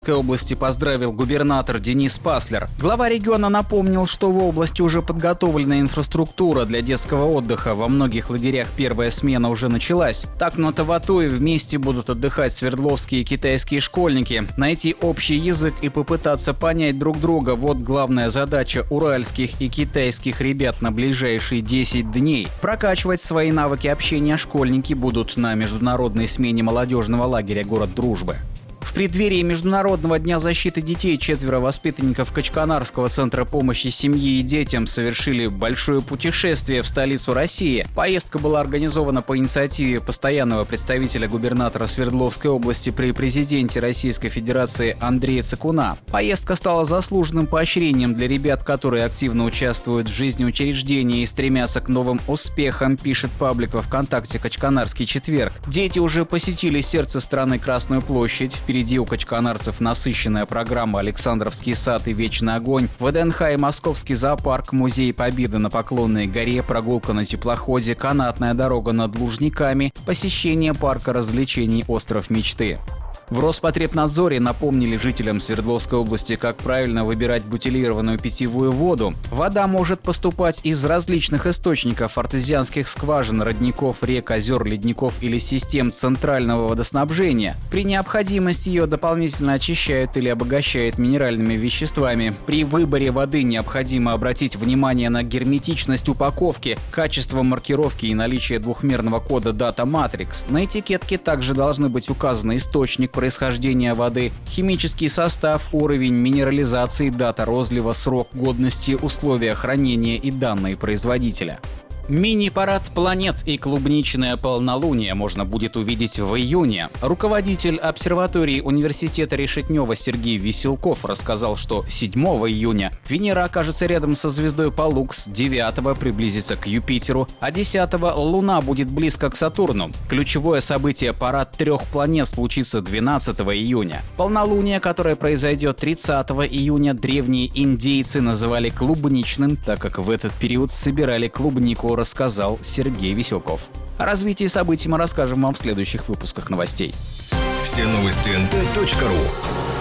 области поздравил губернатор Денис Паслер. Глава региона напомнил, что в области уже подготовлена инфраструктура для детского отдыха. Во многих лагерях первая смена уже началась. Так на Таватуе вместе будут отдыхать свердловские и китайские школьники. Найти общий язык и попытаться понять друг друга – вот главная задача уральских и китайских ребят на ближайшие 10 дней. Прокачивать свои навыки общения школьники будут на международной смене молодежного лагеря «Город Дружбы». В преддверии Международного дня защиты детей 4 воспитанников Качканарского центра помощи семье и детям совершили большое путешествие в столицу России. Поездка была организована по инициативе постоянного представителя губернатора Свердловской области при президенте Российской Федерации Андрея Цикуна. Поездка стала заслуженным поощрением для ребят, которые активно участвуют в жизни учреждения и стремятся к новым успехам, пишет паблик во ВКонтакте «Качканарский четверг». Дети уже посетили сердце страны Красную площадь. Впереди у качканарцев насыщенная программа «Александровский сад» и «Вечный огонь», ВДНХ и Московский зоопарк, Музей Победы на Поклонной горе, прогулка на теплоходе, канатная дорога над Лужниками, посещение парка развлечений «Остров мечты». В Роспотребнадзоре напомнили жителям Свердловской области, как правильно выбирать бутилированную питьевую воду. Вода может поступать из различных источников: артезианских скважин, родников, рек, озер, ледников или систем центрального водоснабжения. При необходимости ее дополнительно очищают или обогащают минеральными веществами. При выборе воды необходимо обратить внимание на герметичность упаковки, качество маркировки и наличие двухмерного кода Data Matrix. На этикетке также должны быть указаны источник происхождения воды, химический состав, уровень минерализации, дата розлива, срок годности, условия хранения и данные производителя. Мини-парад планет и клубничное полнолуние можно будет увидеть в июне. Руководитель обсерватории университета Решетнева Сергей Веселков рассказал, что 7 июня Венера окажется рядом со звездой Паллукс, 9 приблизится к Юпитеру, а 10 Луна будет близко к Сатурну. Ключевое событие — парад 3 планет случится 12 июня. Полнолуние, которое произойдет 30 июня, древние индейцы называли клубничным, так как в этот период собирали клубнику, рассказал Сергей Веселков. О развитии событий мы расскажем вам в следующих выпусках новостей. Все новости nt.ru.